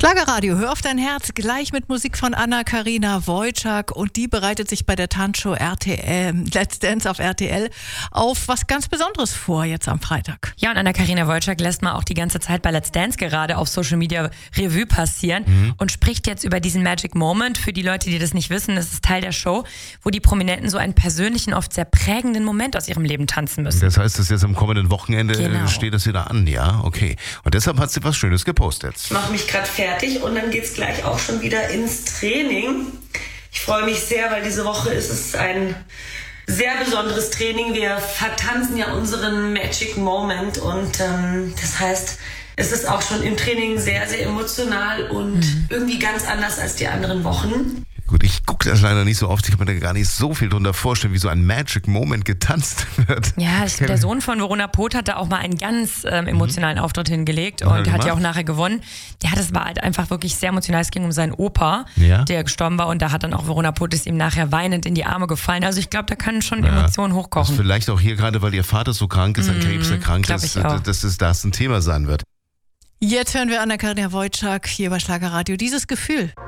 Schlagerradio, hör auf dein Herz, gleich mit Musik von Anna-Karina Wojcik, und die bereitet sich bei der Tanzshow Let's Dance auf RTL auf was ganz Besonderes vor, jetzt am Freitag. Ja, und Anna-Karina Wojcik lässt man auch die ganze Zeit bei Let's Dance gerade auf Social Media Revue passieren und spricht jetzt über diesen Magic Moment. Für die Leute, die das nicht wissen, das ist Teil der Show, wo die Prominenten so einen persönlichen, oft sehr prägenden Moment aus ihrem Leben tanzen müssen. Das heißt, dass jetzt am kommenden Wochenende steht das wieder an, ja? Okay. Und deshalb hat sie was Schönes gepostet. Ich mache mich gerade fertig und dann geht's gleich auch schon wieder ins Training. Ich freue mich sehr, weil diese Woche ist es ein sehr besonderes Training. Wir vertanzen ja unseren Magic Moment und das heißt, es ist auch schon im Training sehr, sehr emotional und irgendwie ganz anders als die anderen Wochen. Gut, ich gucke das leider nicht so oft. Ich kann mir da gar nicht so viel drunter vorstellen, wie so ein Magic Moment getanzt wird. Ja, der Sohn von Verona Pot hat da auch mal einen ganz emotionalen Auftritt hingelegt und hat ja auch nachher gewonnen. Ja, das war halt einfach wirklich sehr emotional. Es ging um seinen Opa, der gestorben war, und da hat dann auch Verona Pot ist ihm nachher weinend in die Arme gefallen. Also ich glaube, da können schon Emotionen hochkochen. Das vielleicht auch hier gerade, weil ihr Vater so krank ist, an Krebs erkrankt ist, dass das ein Thema sein wird. Jetzt hören wir Anna-Karina Wojcik hier bei Schlagerradio. Dieses Gefühl.